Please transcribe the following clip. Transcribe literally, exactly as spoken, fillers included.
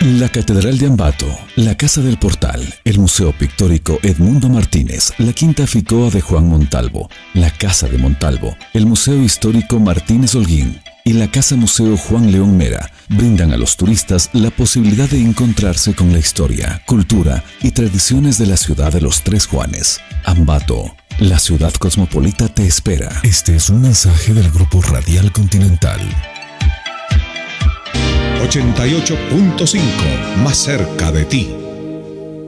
La Catedral de Ambato, la Casa del Portal, el Museo Pictórico Edmundo Martínez, la Quinta Ficoa de Juan Montalvo, la Casa de Montalvo, el Museo Histórico Martínez Holguín y la Casa Museo Juan León Mera brindan a los turistas la posibilidad de encontrarse con la historia, cultura y tradiciones de la ciudad de los Tres Juanes. Ambato, la ciudad cosmopolita te espera. Este es un mensaje del Grupo Radial Continental. ochenta y ocho punto cinco, más cerca de ti.